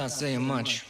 saying much.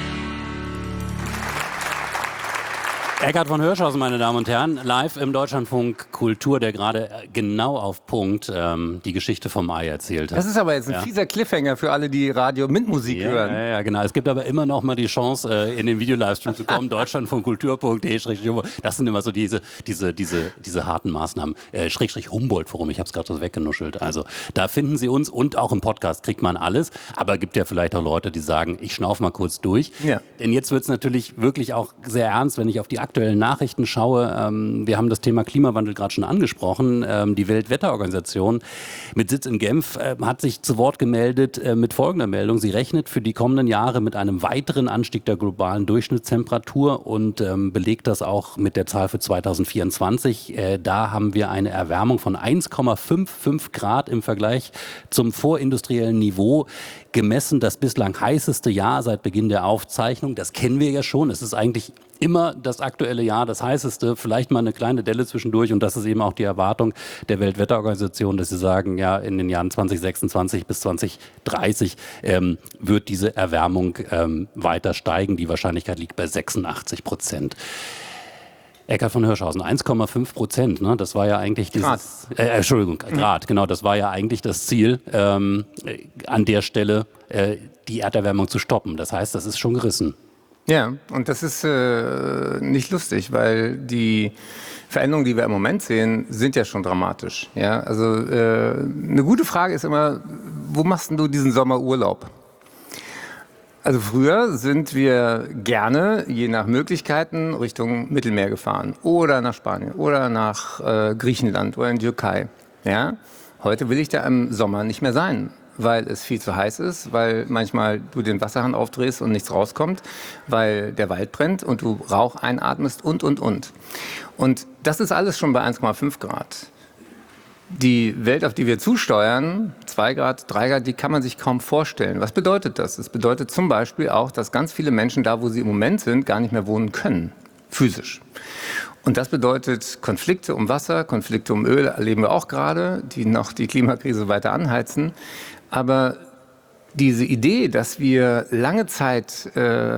Eckhard von Hirschhausen, meine Damen und Herren, live im Deutschlandfunk Kultur, der gerade genau auf Punkt die Geschichte vom Ei erzählt hat. Das ist aber jetzt ein fieser Cliffhanger für alle, die Radio mit Musik hören. Ja, genau. Es gibt aber immer noch mal die Chance, in den Videolivestream zu kommen. Deutschlandfunkkultur.de. Das sind immer so diese harten Maßnahmen. Humboldt-Forum, ich habe es gerade so weggenuschelt. Also da finden Sie uns und auch im Podcast kriegt man alles. Aber gibt ja vielleicht auch Leute, die sagen, ich schnaufe mal kurz durch. Ja. Denn jetzt wird es natürlich wirklich auch sehr ernst, wenn ich auf die aktuellen Nachrichten schaue. Wir haben das Thema Klimawandel gerade schon angesprochen. Die Weltwetterorganisation mit Sitz in Genf hat sich zu Wort gemeldet mit folgender Meldung. Sie rechnet für die kommenden Jahre mit einem weiteren Anstieg der globalen Durchschnittstemperatur und belegt das auch mit der Zahl für 2024. Da haben wir eine Erwärmung von 1,55 Grad im Vergleich zum vorindustriellen Niveau. Gemessen das bislang heißeste Jahr seit Beginn der Aufzeichnung. Das kennen wir ja schon. Es ist eigentlich immer das aktuelle Jahr, das heißeste, vielleicht mal eine kleine Delle zwischendurch und das ist eben auch die Erwartung der Weltwetterorganisation, dass sie sagen, ja, in den Jahren 2026 bis 2030 wird diese Erwärmung weiter steigen. Die Wahrscheinlichkeit liegt bei 86%. Eckhard von Hirschhausen, 1,5%, ne? Das war ja eigentlich dieses... Grad, genau, das war ja eigentlich das Ziel, an der Stelle die Erderwärmung zu stoppen. Das heißt, das ist schon gerissen. Ja, und das ist nicht lustig, weil die Veränderungen, die wir im Moment sehen, sind ja schon dramatisch. Ja, also eine gute Frage ist immer, wo machst denn du diesen Sommer Urlaub? Also früher sind wir gerne, je nach Möglichkeiten, Richtung Mittelmeer gefahren oder nach Spanien oder nach Griechenland oder in die Türkei. Ja? Heute will ich da im Sommer nicht mehr sein, weil es viel zu heiß ist, weil manchmal du den Wasserhahn aufdrehst und nichts rauskommt, weil der Wald brennt und du Rauch einatmest und. Und das ist alles schon bei 1,5 Grad. Die Welt, auf die wir zusteuern, 2 Grad, 3 Grad, die kann man sich kaum vorstellen. Was bedeutet das? Das bedeutet zum Beispiel auch, dass ganz viele Menschen da, wo sie im Moment sind, gar nicht mehr wohnen können, physisch. Und das bedeutet Konflikte um Wasser, Konflikte um Öl, erleben wir auch gerade, die noch die Klimakrise weiter anheizen. Aber diese Idee, dass wir lange Zeit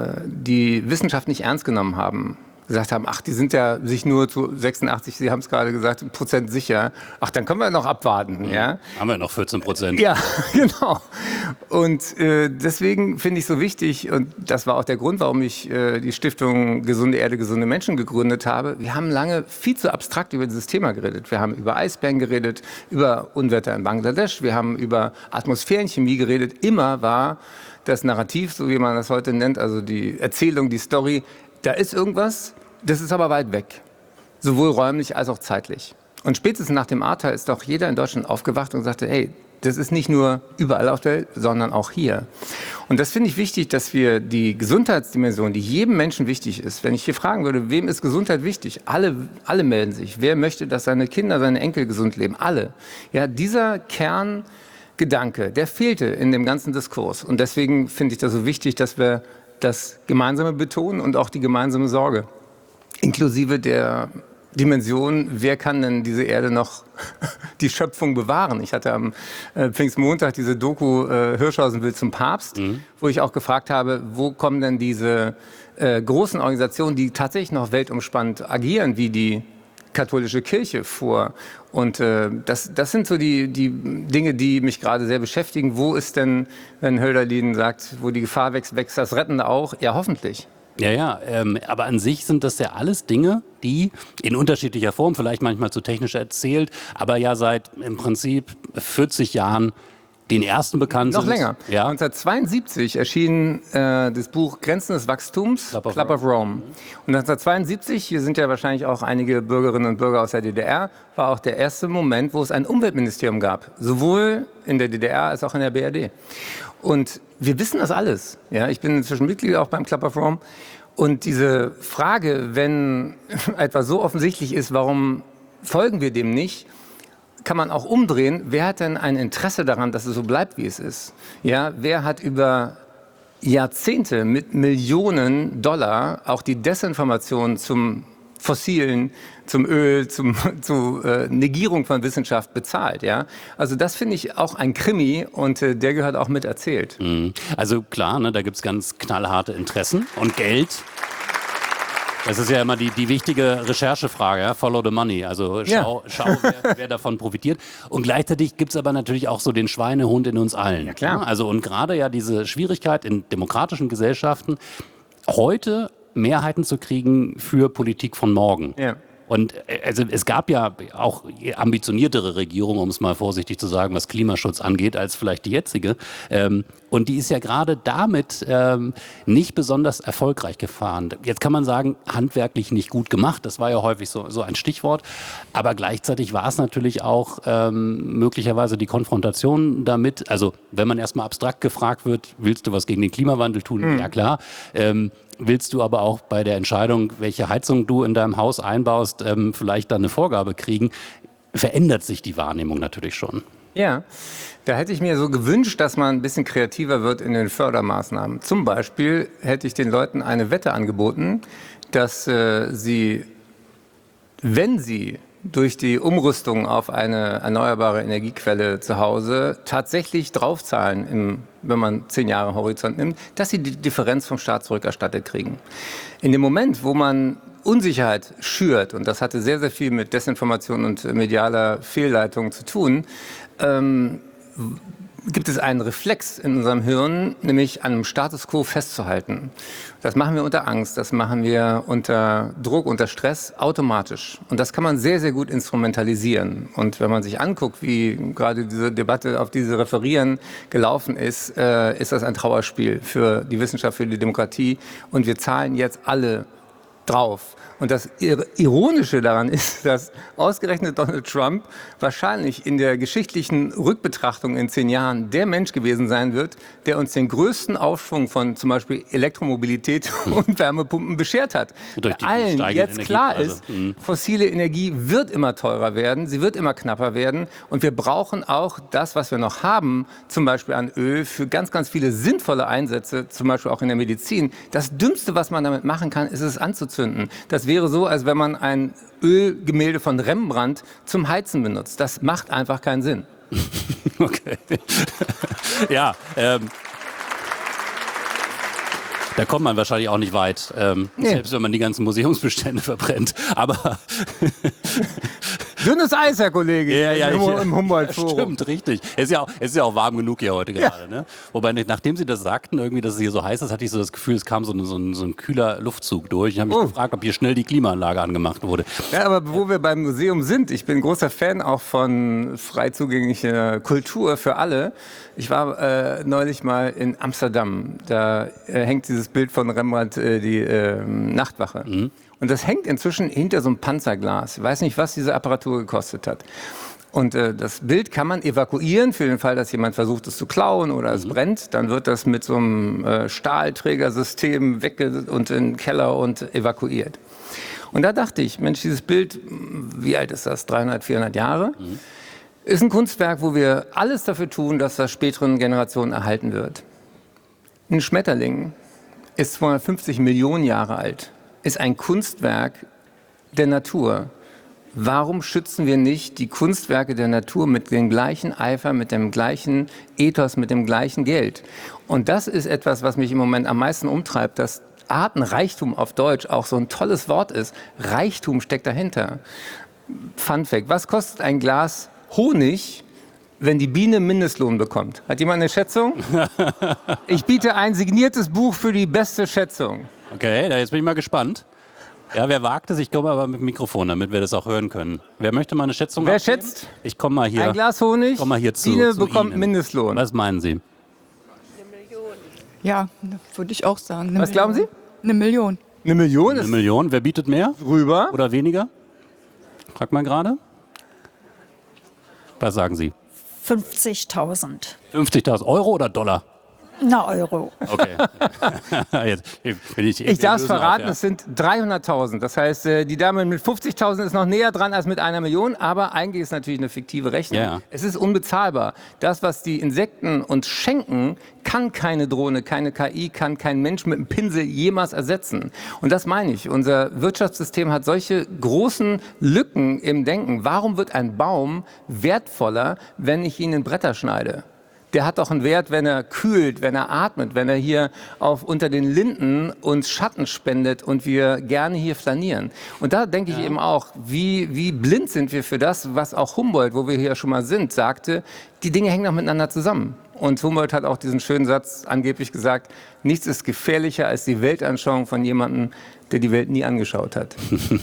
die Wissenschaft nicht ernst genommen haben, gesagt haben, ach, die sind ja sich nur zu 86, Sie haben es gerade gesagt, Prozent sicher. Ach, dann können wir noch abwarten. Ja? Haben wir noch 14%. Ja, genau. Und deswegen finde ich so wichtig, und das war auch der Grund, warum ich die Stiftung Gesunde Erde, gesunde Menschen gegründet habe. Wir haben lange viel zu abstrakt über dieses Thema geredet. Wir haben über Eisbären geredet, über Unwetter in Bangladesch, wir haben über Atmosphärenchemie geredet. Immer war das Narrativ, so wie man das heute nennt, also die Erzählung, die Story, da ist irgendwas, das ist aber weit weg, sowohl räumlich als auch zeitlich. Und spätestens nach dem Ahrtal ist doch jeder in Deutschland aufgewacht und sagte, hey, das ist nicht nur überall auf der Welt, sondern auch hier. Und das finde ich wichtig, dass wir die Gesundheitsdimension, die jedem Menschen wichtig ist, wenn ich hier fragen würde, wem ist Gesundheit wichtig? Alle melden sich. Wer möchte, dass seine Kinder, seine Enkel gesund leben? Alle. Ja, dieser Kerngedanke, der fehlte in dem ganzen Diskurs. Und deswegen finde ich das so wichtig, dass wir das Gemeinsame betonen und auch die gemeinsame Sorge. Inklusive der Dimension, wer kann denn diese Erde noch die Schöpfung bewahren? Ich hatte am Pfingstmontag diese Doku Hirschhausen will zum Papst, wo ich auch gefragt habe, wo kommen denn diese großen Organisationen, die tatsächlich noch weltumspannend agieren, wie die katholische Kirche vor. Und das sind so die Dinge, die mich gerade sehr beschäftigen. Wo ist denn, wenn Hölderlin sagt, wo die Gefahr wächst, wächst das Rettende auch? Ja, hoffentlich. Ja, aber an sich sind das ja alles Dinge, die in unterschiedlicher Form, vielleicht manchmal zu technisch erzählt, aber ja seit im Prinzip 40 Jahren den ersten bekannt sind. Noch länger. Ja. 1972 erschien das Buch Grenzen des Wachstums, Club of Rome. Und 1972, hier sind ja wahrscheinlich auch einige Bürgerinnen und Bürger aus der DDR, war auch der erste Moment, wo es ein Umweltministerium gab. Sowohl in der DDR als auch in der BRD. Und wir wissen das alles. Ja, ich bin inzwischen Mitglied auch beim Club of Rome. Und diese Frage, wenn etwas so offensichtlich ist, warum folgen wir dem nicht, kann man auch umdrehen. Wer hat denn ein Interesse daran, dass es so bleibt, wie es ist? Ja, wer hat über Jahrzehnte mit Millionen Dollar auch die Desinformation zum Fossilen, zum Öl, zur Negierung von Wissenschaft bezahlt. Ja? Also das finde ich auch ein Krimi und der gehört auch mit erzählt. Also klar, ne, da gibt es ganz knallharte Interessen und Geld. Das ist ja immer die wichtige Recherchefrage, ja? Follow the money. Also schau wer davon profitiert. Und gleichzeitig gibt es aber natürlich auch so den Schweinehund in uns allen. Ja, klar. Also und gerade ja diese Schwierigkeit in demokratischen Gesellschaften, heute Mehrheiten zu kriegen für Politik von morgen. Ja. Und also es gab ja auch ambitioniertere Regierungen, um es mal vorsichtig zu sagen, was Klimaschutz angeht, als vielleicht die jetzige. Und die ist ja gerade damit nicht besonders erfolgreich gefahren. Jetzt kann man sagen, handwerklich nicht gut gemacht. Das war ja häufig so ein Stichwort. Aber gleichzeitig war es natürlich auch möglicherweise die Konfrontation damit. Also wenn man erstmal abstrakt gefragt wird, willst du was gegen den Klimawandel tun? Ja klar. Willst du aber auch bei der Entscheidung, welche Heizung du in deinem Haus einbaust, vielleicht dann eine Vorgabe kriegen, verändert sich die Wahrnehmung natürlich schon. Ja, da hätte ich mir so gewünscht, dass man ein bisschen kreativer wird in den Fördermaßnahmen. Zum Beispiel hätte ich den Leuten eine Wette angeboten, dass sie, wenn sie durch die Umrüstung auf eine erneuerbare Energiequelle zu Hause tatsächlich draufzahlen, wenn man 10 Jahre Horizont nimmt, dass sie die Differenz vom Staat zurückerstattet kriegen. In dem Moment, wo man Unsicherheit schürt, und das hatte sehr, sehr viel mit Desinformation und medialer Fehlleitung zu tun, gibt es einen Reflex in unserem Hirn, nämlich an einem Status quo festzuhalten. Das machen wir unter Angst, das machen wir unter Druck, unter Stress automatisch. Und das kann man sehr, sehr gut instrumentalisieren. Und wenn man sich anguckt, wie gerade diese Debatte, auf diese Referieren gelaufen ist, ist das ein Trauerspiel für die Wissenschaft, für die Demokratie. Und wir zahlen jetzt alle drauf. Und das Ironische daran ist, dass ausgerechnet Donald Trump wahrscheinlich in der geschichtlichen Rückbetrachtung in 10 Jahren der Mensch gewesen sein wird, der uns den größten Aufschwung von zum Beispiel Elektromobilität und Wärmepumpen beschert hat. Durch die allen jetzt klar ist, Energiepreise. fossile Energie wird immer teurer werden, sie wird immer knapper werden und wir brauchen auch das, was wir noch haben, zum Beispiel an Öl, für ganz, ganz viele sinnvolle Einsätze, zum Beispiel auch in der Medizin. Das Dümmste, was man damit machen kann, ist es anzuzünden. Das wäre so, als wenn man ein Ölgemälde von Rembrandt zum Heizen benutzt. Das macht einfach keinen Sinn. Okay. Ja, da kommt man wahrscheinlich auch nicht weit, selbst wenn man die ganzen Museumsbestände verbrennt. Aber dünnes Eis, Herr Kollege, ja, im Humboldt-Forum. Stimmt, richtig. Es ist ja auch warm genug hier heute gerade. Ne? Wobei, nachdem Sie das sagten, irgendwie, dass es hier so heiß ist, hatte ich so das Gefühl, es kam so ein kühler Luftzug durch. Ich habe mich gefragt, ob hier schnell die Klimaanlage angemacht wurde. Ja, aber wo wir beim Museum sind, ich bin großer Fan auch von frei zugänglicher Kultur für alle. Ich war neulich mal in Amsterdam. Da hängt dieses Bild von Rembrandt, die Nachtwache. Und das hängt inzwischen hinter so einem Panzerglas. Ich weiß nicht, was diese Apparatur gekostet hat. Und das Bild kann man evakuieren für den Fall, dass jemand versucht, es zu klauen oder es brennt. Dann wird das mit so einem Stahlträgersystem weg und in den Keller und evakuiert. Und da dachte ich, Mensch, dieses Bild, wie alt ist das? 300, 400 Jahre? Ist ein Kunstwerk, wo wir alles dafür tun, dass das späteren Generationen erhalten wird. Ein Schmetterling ist 250 Millionen Jahre alt, ist ein Kunstwerk der Natur. Warum schützen wir nicht die Kunstwerke der Natur mit dem gleichen Eifer, mit dem gleichen Ethos, mit dem gleichen Geld? Und das ist etwas, was mich im Moment am meisten umtreibt, dass Artenreichtum auf Deutsch auch so ein tolles Wort ist. Reichtum steckt dahinter. Fun Fact, was kostet ein Glas Honig, wenn die Biene Mindestlohn bekommt? Hat jemand eine Schätzung? Ich biete ein signiertes Buch für die beste Schätzung. Okay, jetzt bin ich mal gespannt. Ja, wer wagt es? Ich komme aber mit dem Mikrofon, damit wir das auch hören können. Wer möchte mal eine Schätzung Wer abgeben? schätzt? Ich komme mal hier. Ein Glas Honig, Komm mal hier Biene zu bekommt Ihnen. Mindestlohn. Was meinen Sie? Ja, würde ich auch sagen. Was glauben Sie? 1 Million. 1 Million Eine ist Million? Wer bietet mehr rüber. oder weniger? Fragt man gerade. Was sagen Sie? 50.000. 50.000 Euro oder Dollar? Na, Euro. Okay. Jetzt bin Ich darf es lösen auf, verraten, ja. es sind 300.000. Das heißt, die Dame mit 50.000 ist noch näher dran als mit 1 Million, aber eigentlich ist es natürlich eine fiktive Rechnung. Ja. Es ist unbezahlbar. Das, was die Insekten uns schenken, kann keine Drohne, keine KI, kann kein Mensch mit einem Pinsel jemals ersetzen. Und das meine ich. Unser Wirtschaftssystem hat solche großen Lücken im Denken. Warum wird ein Baum wertvoller, wenn ich ihn in Bretter schneide? Der hat doch einen Wert, wenn er kühlt, wenn er atmet, wenn er hier unter den Linden uns Schatten spendet und wir gerne hier flanieren. Und da denke ich eben auch, wie blind sind wir für das, was auch Humboldt, wo wir hier schon mal sind, sagte, die Dinge hängen doch miteinander zusammen. Und Humboldt hat auch diesen schönen Satz angeblich gesagt, nichts ist gefährlicher als die Weltanschauung von jemandem, der die Welt nie angeschaut hat.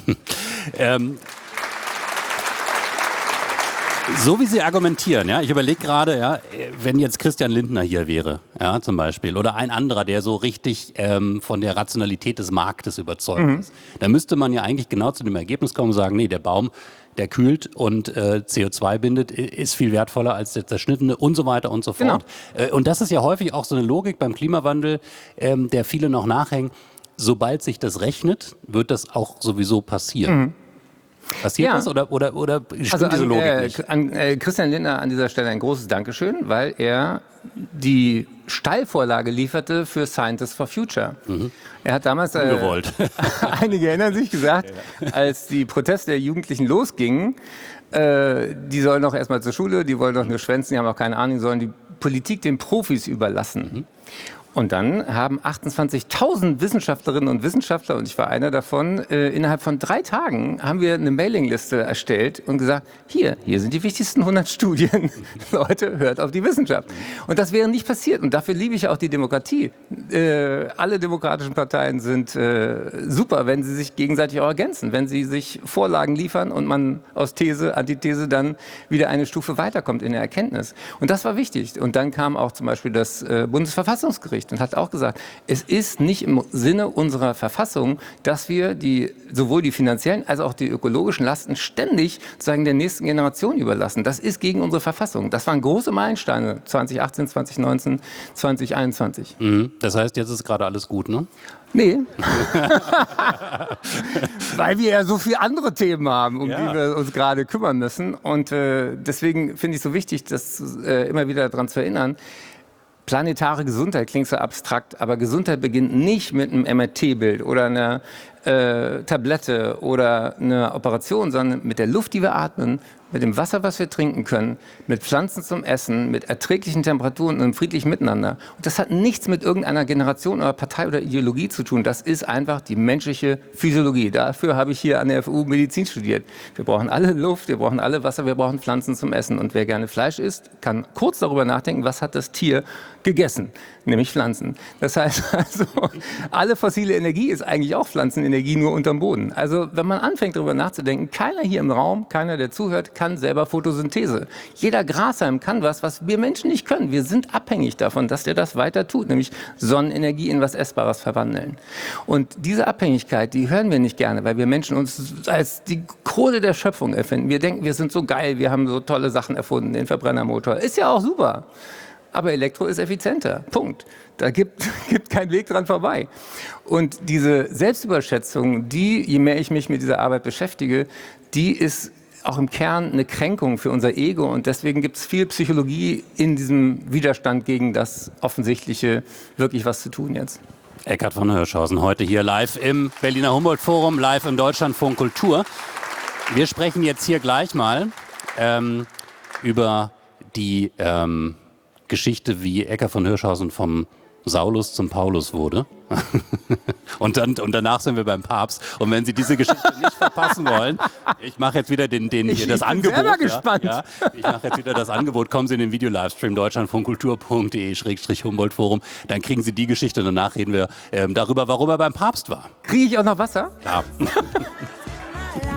So wie Sie argumentieren, ja, ich überlege gerade, ja, wenn jetzt Christian Lindner hier wäre, ja, zum Beispiel, oder ein anderer, der so richtig von der Rationalität des Marktes überzeugt ist, dann müsste man ja eigentlich genau zu dem Ergebnis kommen und sagen, nee, der Baum, der kühlt und CO2 bindet, ist viel wertvoller als der zerschnittene und so weiter und so fort. Genau. Und das ist ja häufig auch so eine Logik beim Klimawandel, der viele noch nachhängen. Sobald sich das rechnet, wird das auch sowieso passieren. Passiert das oder stimmt diese Logik nicht? An Christian Lindner an dieser Stelle ein großes Dankeschön, weil er die Steilvorlage lieferte für Scientists for Future. Er hat damals, einige erinnern sich, gesagt, als die Proteste der Jugendlichen losgingen, die sollen doch erstmal zur Schule, die wollen doch nur schwänzen, die haben auch keine Ahnung, die sollen die Politik den Profis überlassen. Und dann haben 28.000 Wissenschaftlerinnen und Wissenschaftler, und ich war einer davon, innerhalb von 3 Tagen haben wir eine Mailingliste erstellt und gesagt, hier sind die wichtigsten 100 Studien. Leute, hört auf die Wissenschaft. Und das wäre nicht passiert. Und dafür liebe ich auch die Demokratie. Alle demokratischen Parteien sind super, wenn sie sich gegenseitig auch ergänzen, wenn sie sich Vorlagen liefern und man aus These, Antithese dann wieder eine Stufe weiterkommt in der Erkenntnis. Und das war wichtig. Und dann kam auch zum Beispiel das Bundesverfassungsgericht und hat auch gesagt, es ist nicht im Sinne unserer Verfassung, dass wir sowohl die finanziellen als auch die ökologischen Lasten ständig sozusagen der nächsten Generation überlassen. Das ist gegen unsere Verfassung. Das waren große Meilensteine 2018, 2019, 2021. Das heißt, jetzt ist gerade alles gut, ne? Nee. Weil wir ja so viele andere Themen haben, um die wir uns gerade kümmern müssen. Und deswegen finde ich es so wichtig, das immer wieder daran zu erinnern. Planetare Gesundheit klingt so abstrakt, aber Gesundheit beginnt nicht mit einem MRT-Bild oder einer Tablette oder einer Operation, sondern mit der Luft, die wir atmen, mit dem Wasser, was wir trinken können, mit Pflanzen zum Essen, mit erträglichen Temperaturen und einem friedlichen Miteinander. Und das hat nichts mit irgendeiner Generation oder Partei oder Ideologie zu tun. Das ist einfach die menschliche Physiologie. Dafür habe ich hier an der FU Medizin studiert. Wir brauchen alle Luft, wir brauchen alle Wasser, wir brauchen Pflanzen zum Essen. Und wer gerne Fleisch isst, kann kurz darüber nachdenken, was hat das Tier gegessen, nämlich Pflanzen. Das heißt also, alle fossile Energie ist eigentlich auch Pflanzenenergie, nur unterm Boden. Also wenn man anfängt darüber nachzudenken, keiner hier im Raum, keiner, der zuhört, kann selber Photosynthese. Jeder Grashalm kann was wir Menschen nicht können. Wir sind abhängig davon, dass der das weiter tut, nämlich Sonnenenergie in was Essbares verwandeln. Und diese Abhängigkeit, die hören wir nicht gerne, weil wir Menschen uns als die Krone der Schöpfung erfinden. Wir denken, wir sind so geil, wir haben so tolle Sachen erfunden, den Verbrennermotor. Ist ja auch super. Aber Elektro ist effizienter. Punkt. Da gibt kein Weg dran vorbei. Und diese Selbstüberschätzung, je mehr ich mich mit dieser Arbeit beschäftige, die ist auch im Kern eine Kränkung für unser Ego. Und deswegen gibt es viel Psychologie in diesem Widerstand gegen das Offensichtliche, wirklich was zu tun jetzt. Eckhard von Hirschhausen, heute hier live im Berliner Humboldt-Forum, live im Deutschlandfunk Kultur. Wir sprechen jetzt hier gleich mal über die Geschichte, wie Eckhard von Hirschhausen vom Saulus zum Paulus wurde. und danach sind wir beim Papst. Und wenn Sie diese Geschichte nicht verpassen wollen, ich mache jetzt wieder das Angebot. Ich bin selber gespannt. Ja, ich mache jetzt wieder das Angebot. Kommen Sie in den Video-Livestream deutschlandfunkkultur.de/Humboldt-Forum. Dann kriegen Sie die Geschichte und danach reden wir darüber, warum er beim Papst war. Kriege ich auch noch Wasser? Ja.